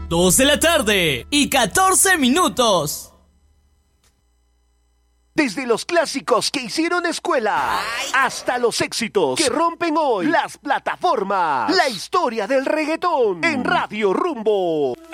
2 de la tarde y 14 minutos. Desde los clásicos que hicieron escuela hasta los éxitos que rompen hoy las plataformas. La historia del reggaetón en Radio Rumbo.